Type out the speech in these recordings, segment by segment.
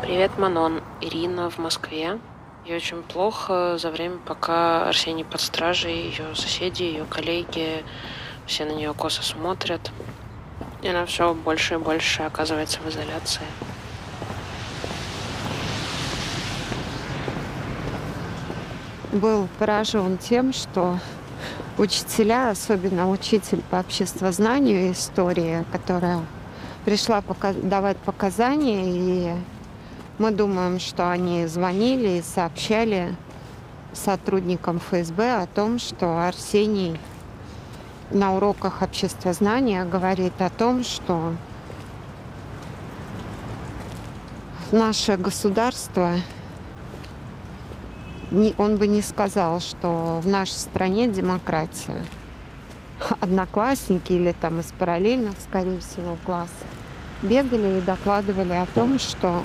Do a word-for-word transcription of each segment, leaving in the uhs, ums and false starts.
Привет, Манон. Ирина в Москве. Ей очень плохо за время, пока Арсений под стражей, ее соседи, ее коллеги, все на нее косо смотрят. И она все больше и больше оказывается в изоляции. Был поражен тем, что учителя, особенно учитель по обществознанию и истории, которая пришла пока- давать показания, и мы думаем, что они звонили и сообщали сотрудникам эф эс бэ о том, что Арсений на уроках обществознания говорит о том, что наше государство, не- он бы не сказал, что в нашей стране демократия. Одноклассники или там из параллельных, скорее всего, классов бегали и докладывали о том, что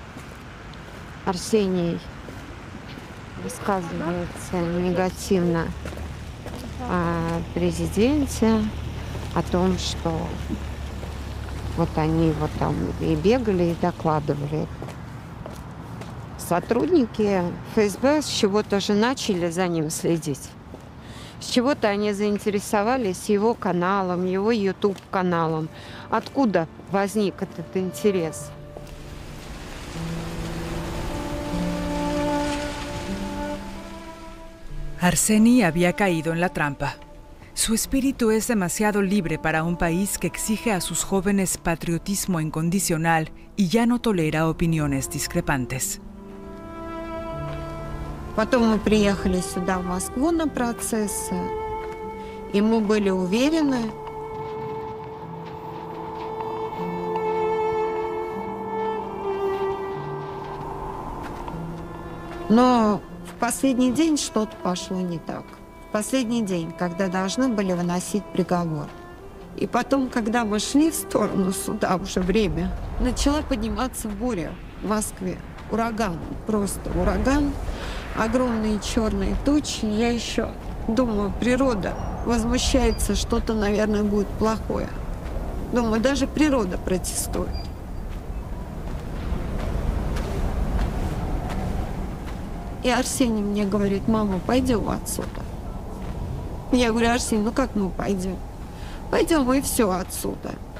Арсений высказывается негативно о президенте, о том, что вот они вот там и бегали, и докладывали. Сотрудники эф эс бэ с чего-то же начали за ним следить. С чего-то они заинтересовались его каналом, его ютуб-каналом. Откуда возник этот интерес? Arseni había caído en la trampa. Su espíritu es demasiado libre para un país que exige a sus jóvenes patriotismo incondicional y ya no tolera opiniones discrepantes. Потом мы приехали сюда, в Москву, на процессы, и мы были уверены, но в последний день что-то пошло не так. В последний день, когда должны были выносить приговор. И потом, когда мы шли в сторону суда, уже время, начала подниматься буря в Москве. Ураган, просто ураган. Огромные черные тучи. Я еще думаю, природа возмущается, что-то, наверное, будет плохое. Думаю, даже природа протестует. И Арсений мне говорит: мама, пойдем отсюда. Я говорю: Арсений, ну как мы пойдем? Пойдем и все отсюда.